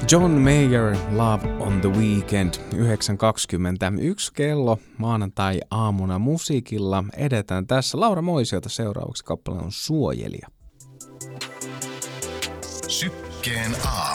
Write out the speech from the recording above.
John Mayer, Love on the Weekend, 9.21 kello maanantai-aamuna musiikilla. Edetään tässä. Laura Moisiota seuraavaksi, kappale on Suojelija. Sykkeen aamu.